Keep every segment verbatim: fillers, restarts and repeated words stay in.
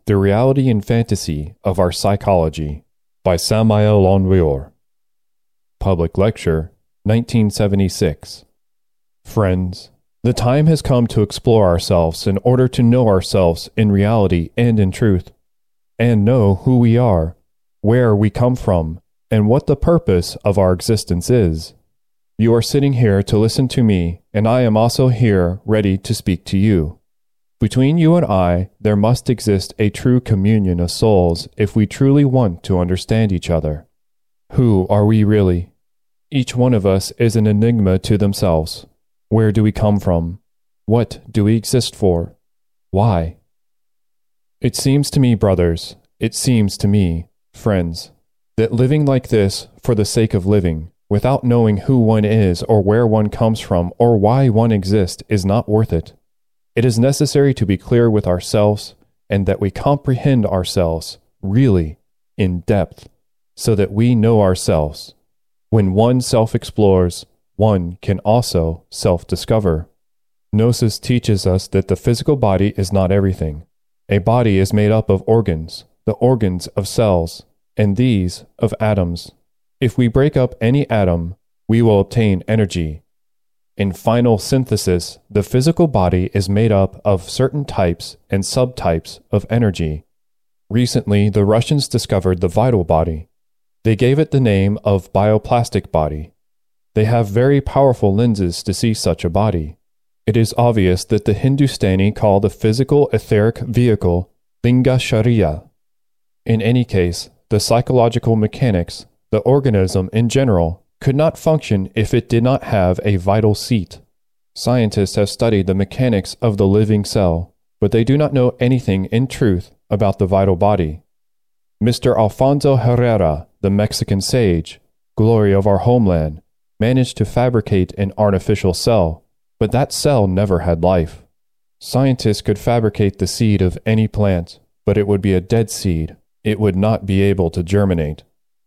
The Reality and Fantasy of Our Psychology by Samael Aun-Weor. Public Lecture, nineteen seventy-six. Friends, the time has come to explore ourselves in order to know ourselves in reality and in truth, and know who we are, where we come from, and what the purpose of our existence is. You are sitting here to listen to me, and I am also here ready to speak to you. Between you and I, there must exist a true communion of souls if we truly want to understand each other. Who are we really? Each one of us is an enigma to themselves. Where do we come from? What do we exist for? Why? It seems to me, brothers, it seems to me, friends, that living like this for the sake of living, without knowing who one is or where one comes from or why one exists, is not worth it. It is necessary to be clear with ourselves and that we comprehend ourselves, really, in depth, so that we know ourselves. When one self-explores, one can also self-discover. Gnosis teaches us that the physical body is not everything. A body is made up of organs, the organs of cells, and these of atoms. If we break up any atom, we will obtain energy. In final synthesis, the physical body is made up of certain types and subtypes of energy. Recently, the Russians discovered the vital body. They gave it the name of bioplastic body. They have very powerful lenses to see such a body. It is obvious that the Hindustani call the physical etheric vehicle Linga Sharira. In any case, the psychological mechanics, the organism in general, could not function if it did not have a vital seat. Scientists have studied the mechanics of the living cell, but they do not know anything in truth about the vital body. Mister Alfonso Herrera, the Mexican sage, glory of our homeland, managed to fabricate an artificial cell, but that cell never had life. Scientists could fabricate the seed of any plant, but it would be a dead seed. It would not be able to germinate.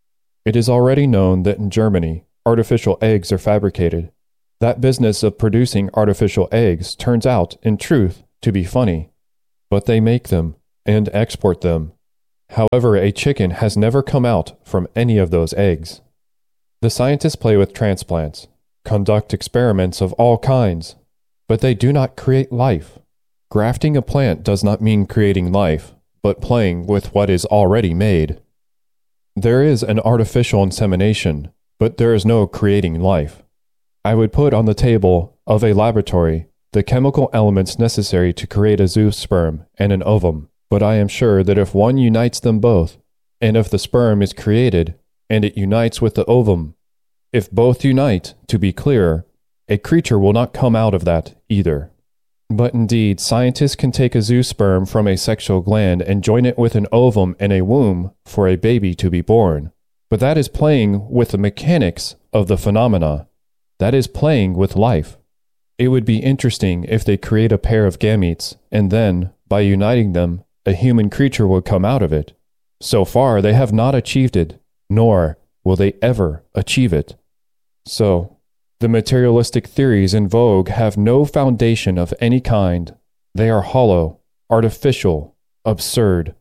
It is already known that in Germany, artificial eggs are fabricated. That business of producing artificial eggs turns out, in truth, to be funny. But they make them and export them. However, a chicken has never come out from any of those eggs. The scientists play with transplants, conduct experiments of all kinds, but they do not create life. Grafting a plant does not mean creating life, but playing with what is already made. There is an artificial insemination, but there is no creating life. I would put on the table of a laboratory the chemical elements necessary to create a zoosperm and an ovum, but I am sure that if one unites them both, and if the sperm is created, and it unites with the ovum, if both unite, to be clear, a creature will not come out of that either. But indeed, scientists can take a zoosperm from a sexual gland and join it with an ovum and a womb for a baby to be born. But that is playing with the mechanics of the phenomena. That is playing with life. It would be interesting if they create a pair of gametes, and then, by uniting them, a human creature would come out of it. So far, they have not achieved it, nor will they ever achieve it. So, the materialistic theories in vogue have no foundation of any kind. They are hollow, artificial, absurd.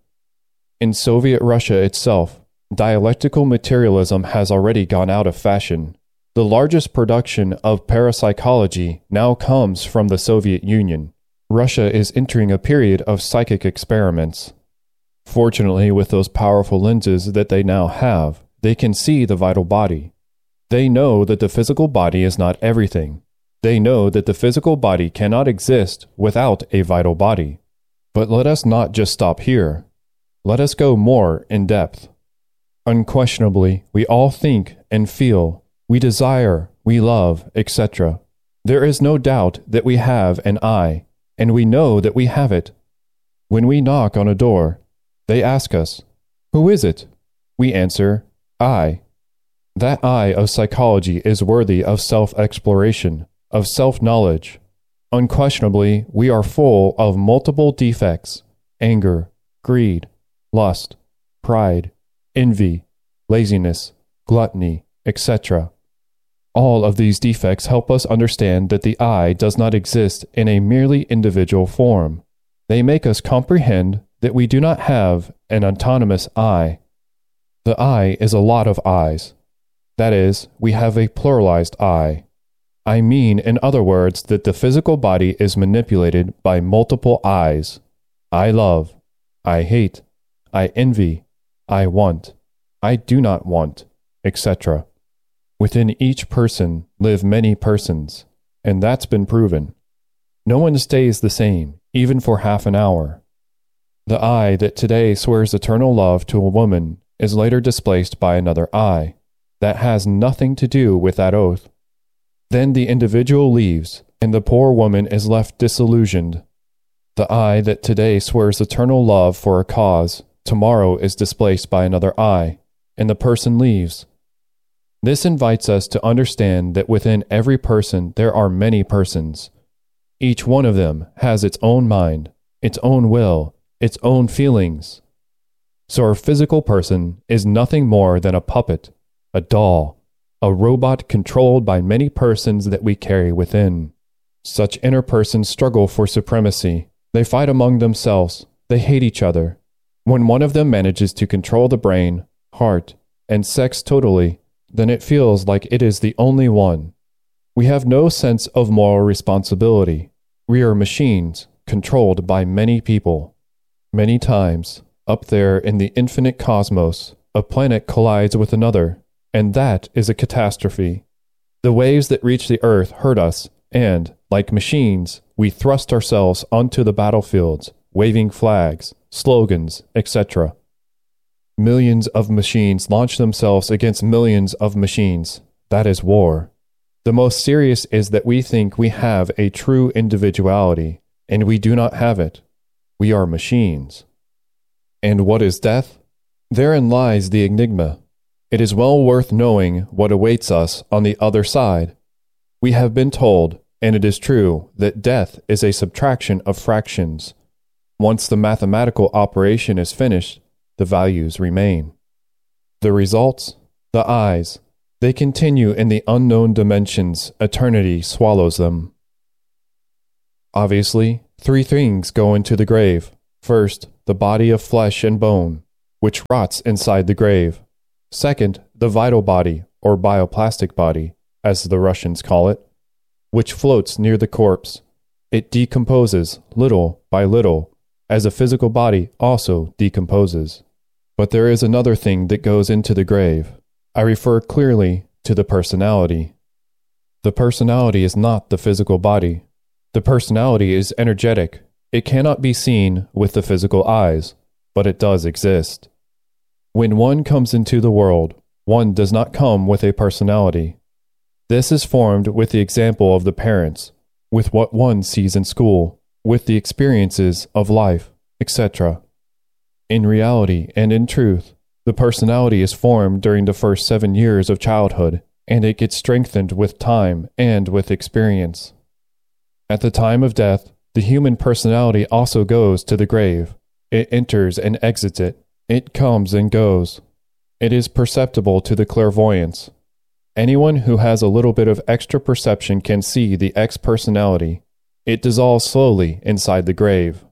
In Soviet Russia itself, dialectical materialism has already gone out of fashion. The largest production of parapsychology now comes from the Soviet Union. Russia is entering a period of psychic experiments. Fortunately, with those powerful lenses that they now have, they can see the vital body. They know that the physical body is not everything. They know that the physical body cannot exist without a vital body. But let us not just stop here. Let us go more in depth. Unquestionably, we all think and feel, we desire, we love, et cetera. There is no doubt that we have an I, and we know that we have it. When we knock on a door, they ask us, "Who is it?" We answer, "I." That I of psychology is worthy of self-exploration, of self-knowledge. Unquestionably, we are full of multiple defects: anger, greed, lust, pride, envy, laziness, gluttony, et cetera. All of these defects help us understand that the I does not exist in a merely individual form. They make us comprehend that we do not have an autonomous I. The I is a lot of I's. That is, we have a pluralized I. I mean, in other words, that the physical body is manipulated by multiple I's. I love, I hate, I envy, I want, I do not want, et cetera. Within each person live many persons, and that's been proven. No one stays the same, even for half an hour. The I that today swears eternal love to a woman is later displaced by another I that has nothing to do with that oath. Then the individual leaves, and the poor woman is left disillusioned. The I that today swears eternal love for a cause tomorrow is displaced by another I, and the person leaves. This invites us to understand that within every person there are many persons. Each one of them has its own mind, its own will, its own feelings. So our physical person is nothing more than a puppet, a doll, a robot controlled by many persons that we carry within. Such inner persons struggle for supremacy. They fight among themselves. They hate each other. When one of them manages to control the brain, heart, and sex totally, then it feels like it is the only one. We have no sense of moral responsibility. We are machines controlled by many people. Many times, up there in the infinite cosmos, a planet collides with another, and that is a catastrophe. The waves that reach the earth hurt us, and, like machines, we thrust ourselves onto the battlefields, waving flags, slogans, et cetera. Millions of machines launch themselves against millions of machines. That is war. The most serious is that we think we have a true individuality, and we do not have it. We are machines. And what is death? Therein lies the enigma. It is well worth knowing what awaits us on the other side. We have been told, and it is true, that death is a subtraction of fractions. Once the mathematical operation is finished, the values remain. The results? The I's. They continue in the unknown dimensions. Eternity swallows them. Obviously, three things go into the grave. First, the body of flesh and bone, which rots inside the grave. Second, the vital body, or bioplastic body, as the Russians call it, which floats near the corpse. It decomposes little by little, as a physical body also decomposes. But there is another thing that goes into the grave. I refer clearly to the personality. The personality is not the physical body. The personality is energetic. It cannot be seen with the physical eyes, but it does exist. When one comes into the world, one does not come with a personality. This is formed with the example of the parents, with what one sees in school, with the experiences of life, et cetera. In reality and in truth, the personality is formed during the first seven years of childhood, and it gets strengthened with time and with experience. At the time of death, the human personality also goes to the grave. It enters and exits it. It comes and goes. It is perceptible to the clairvoyance. Anyone who has a little bit of extra perception can see the ex-personality. It dissolves slowly inside the grave.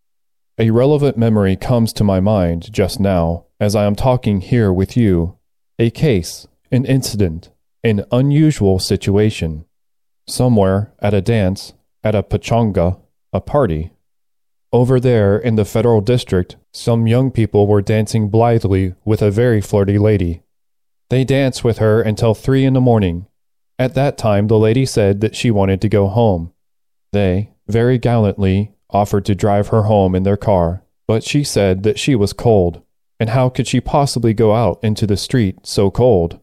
A relevant memory comes to my mind just now, as I am talking here with you. A case, an incident, an unusual situation. Somewhere, at a dance, at a pachanga, a party. Over there in the Federal District, some young people were dancing blithely with a very flirty lady. They danced with her until three in the morning. At that time the lady said that she wanted to go home. They, very gallantly, offered to drive her home in their car, but she said that she was cold, and how could she possibly go out into the street so cold?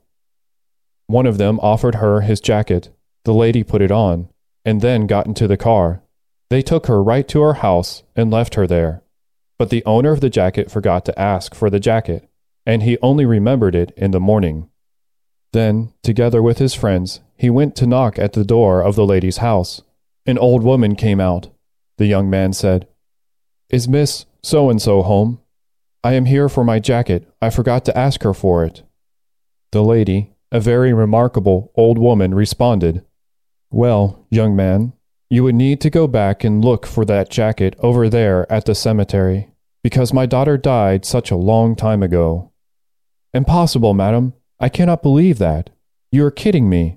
One of them offered her his jacket. The lady put it on, and then got into the car. They took her right to her house and left her there. But the owner of the jacket forgot to ask for the jacket, and he only remembered it in the morning. Then, together with his friends, he went to knock at the door of the lady's house. An old woman came out. The young man said, "Is Miss So-and-so home? I am here for my jacket. I forgot to ask her for it." The lady, a very remarkable old woman, responded, "Well, young man, you would need to go back and look for that jacket over there at the cemetery. because my daughter died such a long time ago. Impossible, madam. I cannot believe that. You are kidding me.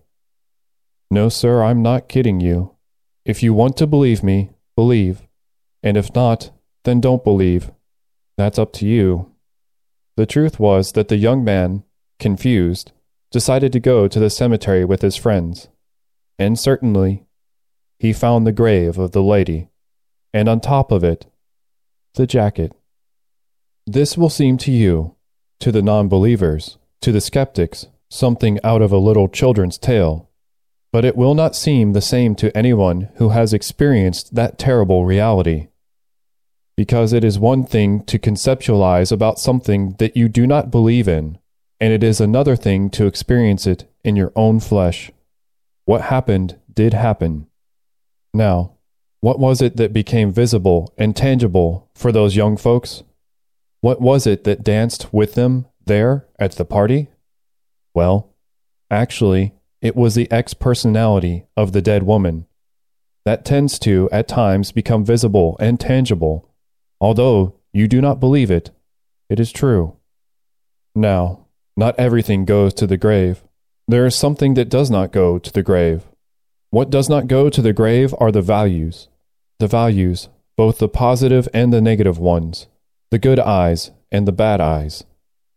No, sir, I'm not kidding you. If you want to believe me, believe. And if not, then don't believe. That's up to you. The truth was that the young man, confused, decided to go to the cemetery with his friends. And certainly, he found the grave of the lady, and on top of it, the jacket. This will seem to you, to the non-believers, to the skeptics, something out of a little children's tale, but it will not seem the same to anyone who has experienced that terrible reality. Because it is one thing to conceptualize about something that you do not believe in, and it is another thing to experience it in your own flesh. What happened did happen. Now, what was it that became visible and tangible for those young folks? What was it that danced with them there at the party? Well, actually, it was the ex-personality of the dead woman. That tends to, at times, become visible and tangible. Although you do not believe it, it is true. Now, not everything goes to the grave. There is something that does not go to the grave. What does not go to the grave are the values. The values, both the positive and the negative ones, the good eyes and the bad eyes.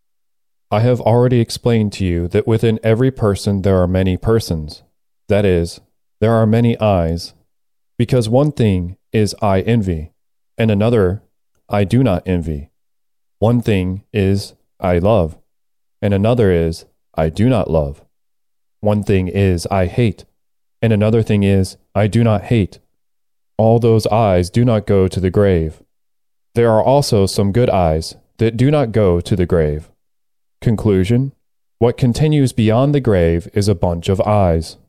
I have already explained to you that within every person there are many persons. That is, there are many eyes. Because one thing is I envy, and another I do not envy. One thing is I love, and another is I do not love. One thing is I hate, and another thing is I do not hate. All those eyes do not go to the grave. There are also some good eyes that do not go to the grave. Conclusion: what continues beyond the grave is a bunch of eyes.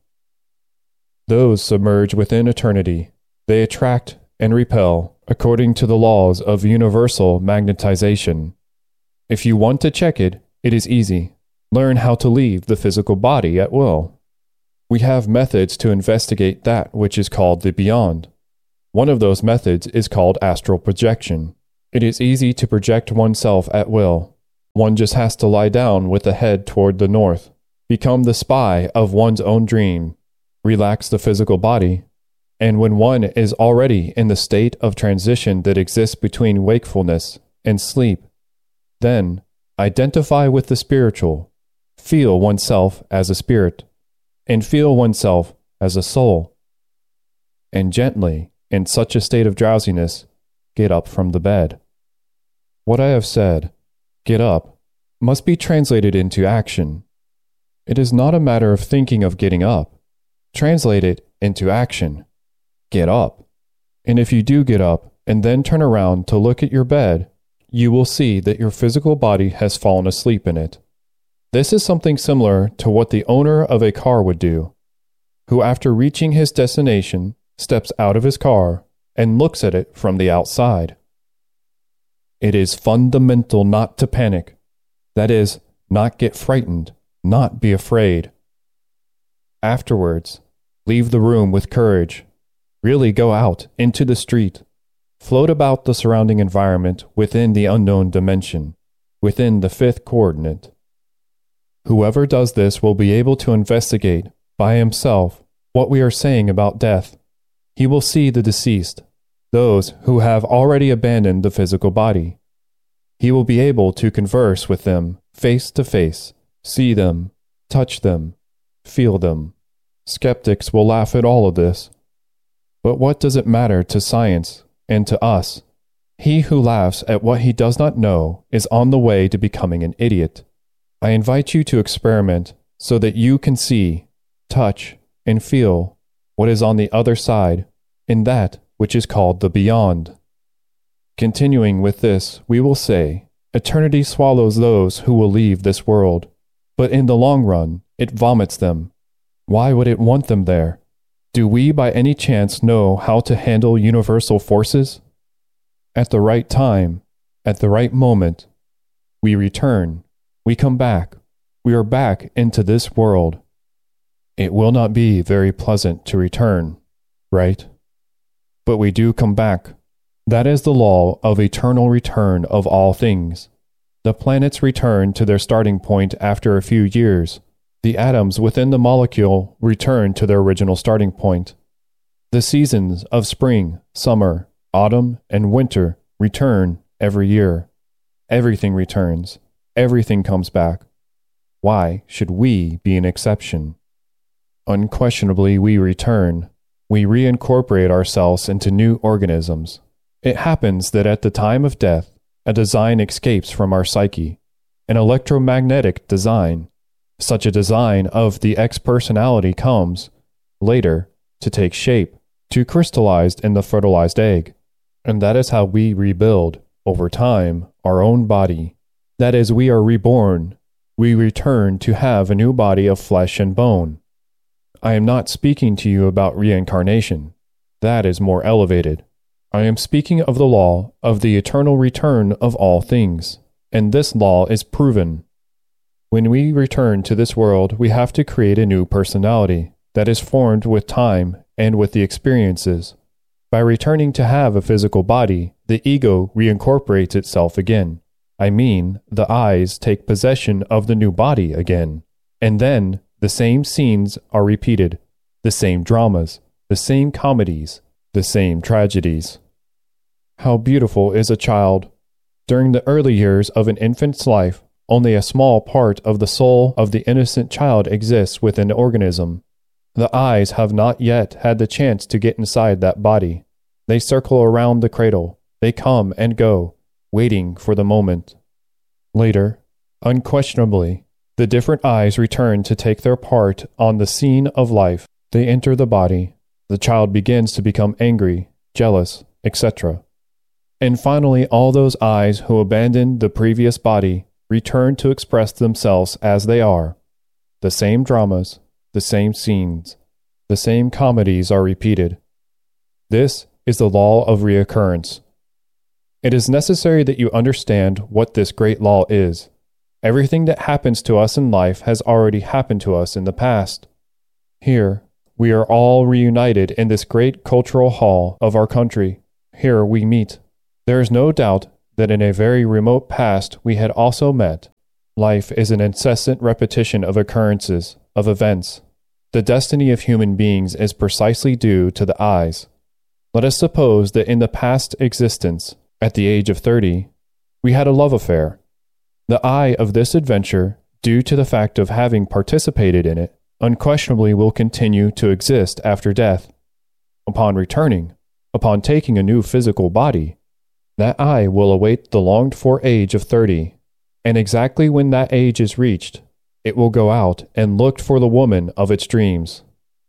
Those submerge within eternity. They attract and repel according to the laws of universal magnetization. If you want to check it, it is easy. Learn how to leave the physical body at will. We have methods to investigate that which is called the beyond. One of those methods is called astral projection. It is easy to project oneself at will. One just has to lie down with the head toward the north, become the spy of one's own dream, relax the physical body, and when one is already in the state of transition that exists between wakefulness and sleep, then identify with the spiritual, feel oneself as a spirit, and feel oneself as a soul, and gently, in such a state of drowsiness, get up from the bed. What I have said, get up, must be translated into action. It is not a matter of thinking of getting up. Translate it into action. Get up. And if you do get up and then turn around to look at your bed, you will see that your physical body has fallen asleep in it. This is something similar to what the owner of a car would do, who after reaching his destination steps out of his car and looks at it from the outside. It is fundamental not to panic. That is, not get frightened, not be afraid. Afterwards, leave the room with courage. Really go out into the street. Float about the surrounding environment within the unknown dimension, within the fifth coordinate. Whoever does this will be able to investigate by himself what we are saying about death. He will see the deceased, those who have already abandoned the physical body. He will be able to converse with them face to face, see them, touch them, feel them. Skeptics will laugh at all of this. But what does it matter to science and to us? He who laughs at what he does not know is on the way to becoming an idiot. I invite you to experiment so that you can see, touch, and feel what is on the other side, in that which is called the beyond. Continuing with this, we will say, eternity swallows those who will leave this world, but in the long run, it vomits them. Why would it want them there? Do we by any chance know how to handle universal forces? At the right time, at the right moment, we return, we come back, we are back into this world. It will not be very pleasant to return, right? But we do come back. That is the law of eternal return of all things. The planets return to their starting point after a few years. The atoms within the molecule return to their original starting point. The seasons of spring, summer, autumn, and winter return every year. Everything returns. Everything comes back. Why should we be an exception? Unquestionably, we return. We reincorporate ourselves into new organisms. It happens that at the time of death, a design escapes from our psyche, an electromagnetic design. Such a design of the X-personality comes, later, to take shape, to crystallize in the fertilized egg. And that is how we rebuild, over time, our own body. That is, we are reborn. We return to have a new body of flesh and bone. I am not speaking to you about reincarnation. That is more elevated. I am speaking of the law of the eternal return of all things, and this law is proven. When we return to this world, we have to create a new personality that is formed with time and with the experiences. By returning to have a physical body, the ego reincorporates itself again. I mean, the eyes take possession of the new body again, and then the same scenes are repeated, the same dramas, the same comedies, the same tragedies. How beautiful is a child! During the early years of an infant's life, only a small part of the soul of the innocent child exists within the organism. The eyes have not yet had the chance to get inside that body. They circle around the cradle. They come and go, waiting for the moment. Later, unquestionably, the different eyes return to take their part on the scene of life. They enter the body. The child begins to become angry, jealous, et cetera. And finally, all those eyes who abandoned the previous body return to express themselves as they are. The same dramas, the same scenes, the same comedies are repeated. This is the law of reoccurrence. It is necessary that you understand what this great law is. Everything that happens to us in life has already happened to us in the past. Here, we are all reunited in this great cultural hall of our country. Here we meet. There is no doubt that in a very remote past we had also met. Life is an incessant repetition of occurrences, of events. The destiny of human beings is precisely due to the eyes. Let us suppose that in the past existence, at the age of thirty, we had a love affair. The eye of this adventure, due to the fact of having participated in it, unquestionably will continue to exist after death. Upon returning, upon taking a new physical body, that eye will await the longed-for age of thirty, and exactly when that age is reached, it will go out and look for the woman of its dreams.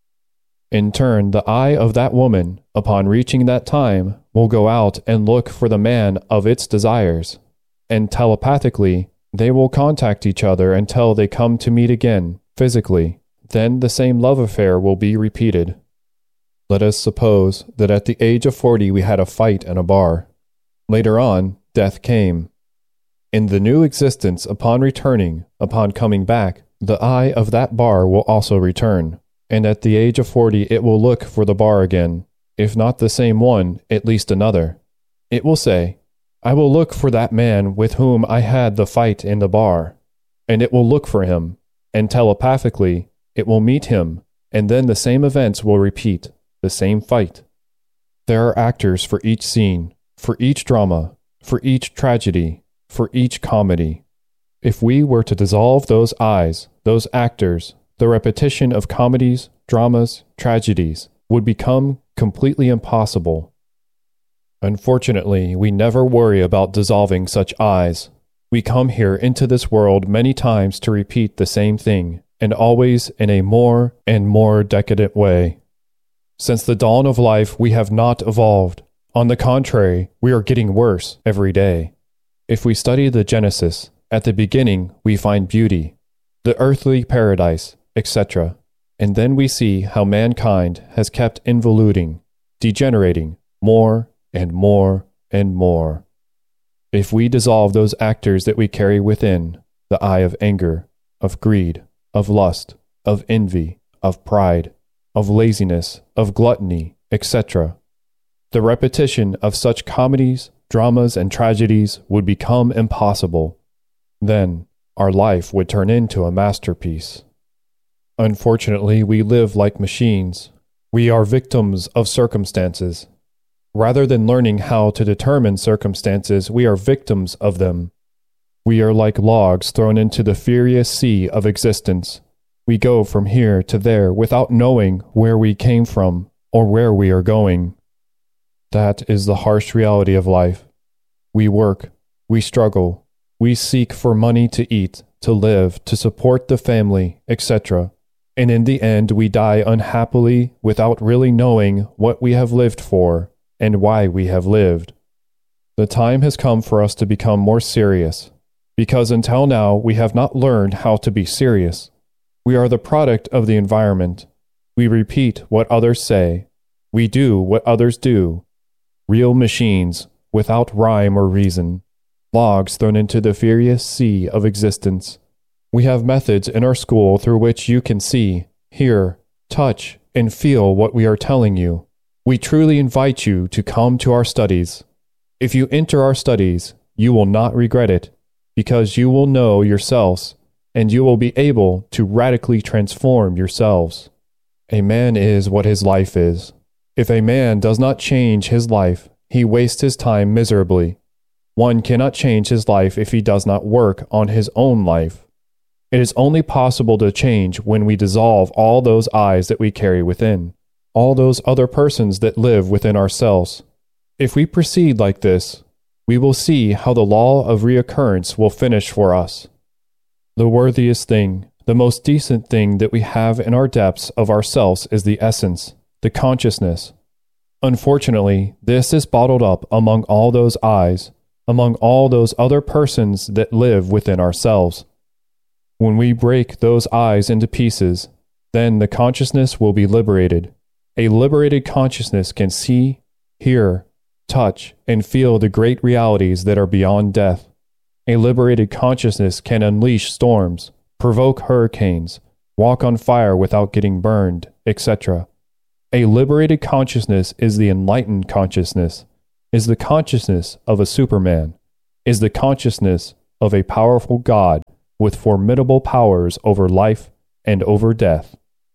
In turn, the eye of that woman, upon reaching that time, will go out and look for the man of its desires, and telepathically, they will contact each other until they come to meet again, physically. Then the same love affair will be repeated. Let us suppose that at the age of forty we had a fight in a bar. Later on, death came. In the new existence, upon returning, upon coming back, the eye of that bar will also return, and at the age of forty it will look for the bar again, if not the same one, at least another. It will say, I will look for that man with whom I had the fight in the bar, and it will look for him, and telepathically, it will meet him, and then the same events will repeat, the same fight. There are actors for each scene, for each drama, for each tragedy, for each comedy. If we were to dissolve those eyes, those actors, the repetition of comedies, dramas, tragedies would become completely impossible. Unfortunately, we never worry about dissolving such eyes. We come here into this world many times to repeat the same thing, and always in a more and more decadent way. Since the dawn of life, we have not evolved. On the contrary, we are getting worse every day. If we study the Genesis, at the beginning we find beauty, the earthly paradise, et cetera. And then we see how mankind has kept involuting, degenerating more and more and more. If we dissolve those actors that we carry within, the eye of anger, of greed, of lust, of envy, of pride, of laziness, of gluttony, et cetera, The repetition of such comedies, dramas, and tragedies would become impossible. Then, our life would turn into a masterpiece. Unfortunately, we live like machines. We are victims of circumstances. Rather than learning how to determine circumstances, we are victims of them. We are like logs thrown into the furious sea of existence. We go from here to there without knowing where we came from or where we are going. That is the harsh reality of life. We work, we struggle, we seek for money to eat, to live, to support the family, et cetera. And in the end, we die unhappily without really knowing what we have lived for and why we have lived. The time has come for us to become more serious, because until now we have not learned how to be serious. We are the product of the environment. We repeat what others say. We do what others do. Real machines, without rhyme or reason. Logs thrown into the furious sea of existence. We have methods in our school through which you can see, hear, touch, and feel what we are telling you. We truly invite you to come to our studies. If you enter our studies, you will not regret it, because you will know yourselves, and you will be able to radically transform yourselves. A man is what his life is. If a man does not change his life, he wastes his time miserably. One cannot change his life if he does not work on his own life. It is only possible to change when we dissolve all those eyes that we carry within, all those other persons that live within ourselves. If we proceed like this, we will see how the law of reoccurrence will finish for us. The worthiest thing, the most decent thing that we have in our depths of ourselves is the essence, the consciousness. Unfortunately, this is bottled up among all those eyes, among all those other persons that live within ourselves. When we break those eyes into pieces, then the consciousness will be liberated. A liberated consciousness can see, hear, touch, and feel the great realities that are beyond death. A liberated consciousness can unleash storms, provoke hurricanes, walk on fire without getting burned, et cetera. A liberated consciousness is the enlightened consciousness, is the consciousness of a Superman, is the consciousness of a powerful God with formidable powers over life and over death.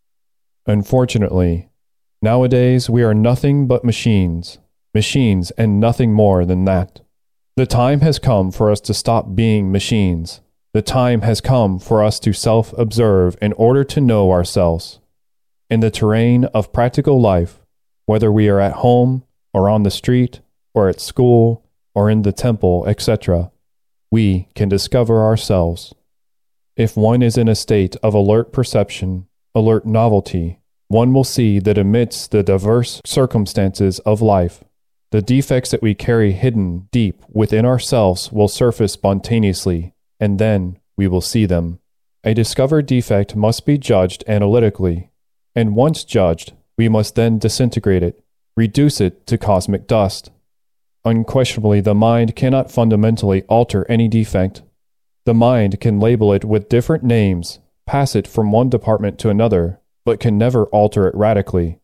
Unfortunately, nowadays we are nothing but machines, machines and nothing more than that. The time has come for us to stop being machines. The time has come for us to self-observe in order to know ourselves. In the terrain of practical life, whether we are at home or on the street or at school or in the temple, et cetera, we can discover ourselves. If one is in a state of alert perception, alert novelty, one will see that amidst the diverse circumstances of life, the defects that we carry hidden deep within ourselves will surface spontaneously, and then we will see them. A discovered defect must be judged analytically, and once judged, we must then disintegrate it, reduce it to cosmic dust. Unquestionably, the mind cannot fundamentally alter any defect. The mind can label it with different names, pass it from one department to another, but can never alter it radically.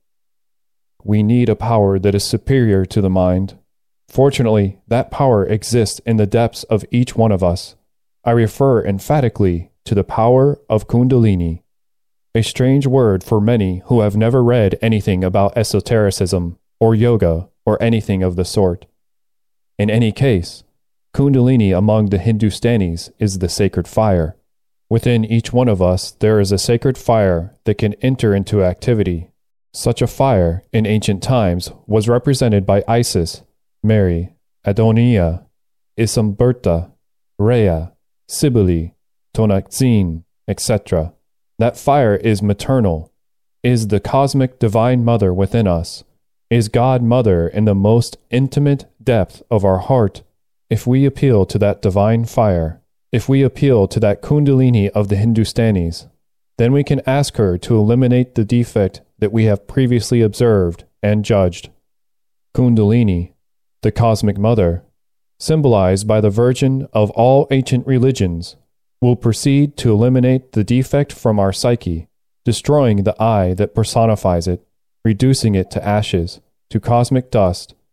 We need a power that is superior to the mind. Fortunately, that power exists in the depths of each one of us. I refer emphatically to the power of Kundalini, a strange word for many who have never read anything about esotericism or yoga or anything of the sort. In any case, Kundalini among the Hindustanis is the sacred fire. Within each one of us there is a sacred fire that can enter into activity. Such a fire, in ancient times, was represented by Isis, Mary, Adonia, Isamberta, Rhea, Cybele, Tonantzin, et cetera. That fire is maternal, is the cosmic divine mother within us, is God Mother in the most intimate depth of our heart. If we appeal to that divine fire, if we appeal to that Kundalini of the Hindustanis, then we can ask her to eliminate the defect that we have previously observed and judged. Kundalini, the cosmic mother, symbolized by the Virgin of all ancient religions, will proceed to eliminate the defect from our psyche, destroying the I that personifies it, reducing it to ashes, to cosmic dust,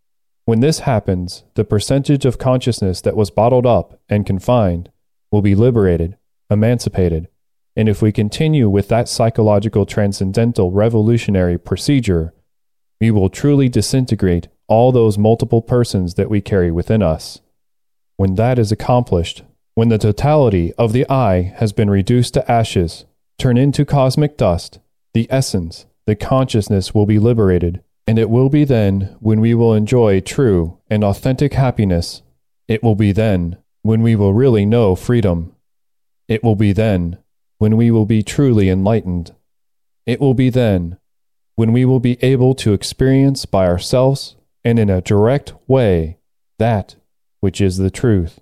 When this happens, the percentage of consciousness that was bottled up and confined will be liberated, emancipated, and if we continue with that psychological transcendental revolutionary procedure, we will truly disintegrate all those multiple persons that we carry within us. When that is accomplished, when the totality of the I has been reduced to ashes, turned into cosmic dust, the essence, the consciousness will be liberated, and it will be then when we will enjoy true and authentic happiness. It will be then when we will really know freedom. It will be then when we will be truly enlightened. It will be then when we will be able to experience by ourselves and in a direct way that which is the truth.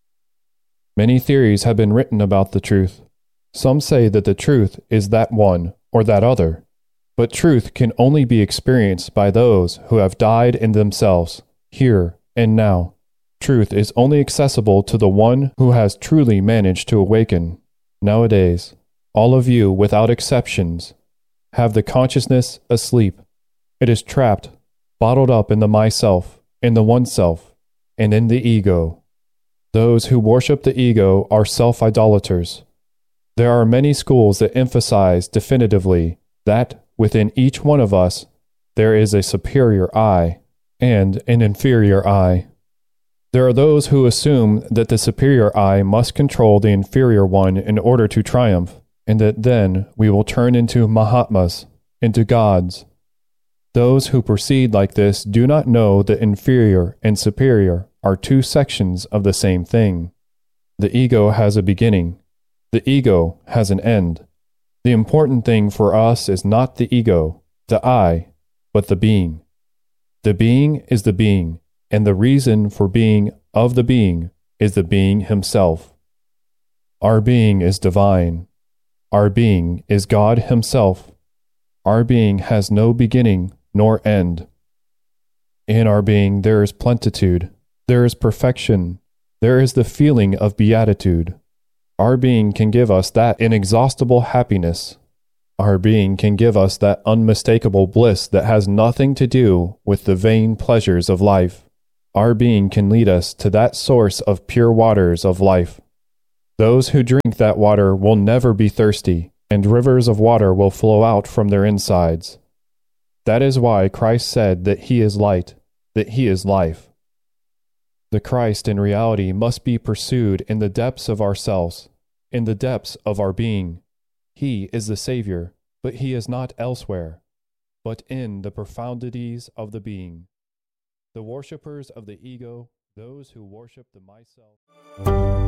Many theories have been written about the truth. Some say that the truth is that one or that other, but truth can only be experienced by those who have died in themselves, here and now. Truth is only accessible to the one who has truly managed to awaken. Nowadays, all of you, without exceptions, have the consciousness asleep. It is trapped, bottled up in the myself, in the oneself, and in the ego. Those who worship the ego are self-idolaters. There are many schools that emphasize definitively that within each one of us there is a superior I and an inferior I. There are those who assume that the superior I must control the inferior one in order to triumph, and that then we will turn into Mahatmas, into gods. Those who proceed like this do not know that inferior and superior are two sections of the same thing. The ego has a beginning. The ego has an end. The important thing for us is not the ego, the I, but the being. The being is the being, and the reason for being of the being is the being himself. Our being is divine. Our being is God himself. Our being has no beginning nor end. In our being there is plenitude, there is perfection, there is the feeling of beatitude. Our being can give us that inexhaustible happiness. Our being can give us that unmistakable bliss that has nothing to do with the vain pleasures of life. Our being can lead us to that source of pure waters of life. Those who drink that water will never be thirsty, and rivers of water will flow out from their insides. That is why Christ said that He is light, that He is life. The Christ in reality must be pursued in the depths of ourselves, in the depths of our being. He is the Savior, but He is not elsewhere, but in the profundities of the being. The worshippers of the ego, those who worship the myself.